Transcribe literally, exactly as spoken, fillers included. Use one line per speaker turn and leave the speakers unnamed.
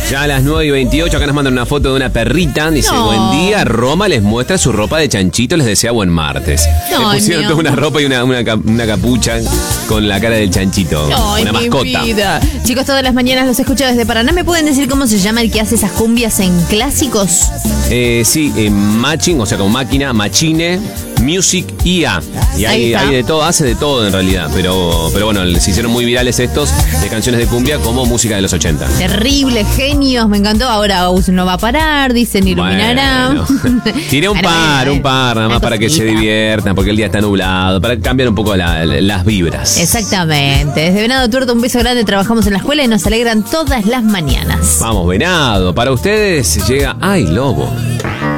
Ya a las nueve y veintiocho, acá nos mandan una foto de una perrita. Dice,
No.
buen día, Roma les muestra su ropa de chanchito, les desea buen martes.
No,
Le pusieron
mi
toda una
amor.
ropa y una, una, cap- una capucha con la cara del chanchito.
Ay,
una
mi
mascota.
vida. Chicos, todas las mañanas los escucho desde Paraná. ¿Me pueden decir cómo se llama el que hace esas cumbias en clásicos?
Eh, sí, eh, matching, o sea, con máquina, machine, music I A. Y
Ahí
hay,
está.
hay de todo, hace de todo en realidad. Pero, pero bueno, se hicieron muy virales estos de canciones de cumbia como música de los ochenta.
Terrible, genios, me encantó. Ahora Aus no va a parar, dicen, iluminará.
Bueno. Tiré un
Bueno,
par,
bueno,
un par, nada
una
más para que se
cosita.
diviertan, porque el día está nublado, para cambiar un poco la- la- las vibras.
Exactamente. Desde Venado Tuerto, un beso grande. Trabajamos en la escuela y nos alegran todas las mañanas.
Vamos, venado. Para ustedes llega Ay Lobo.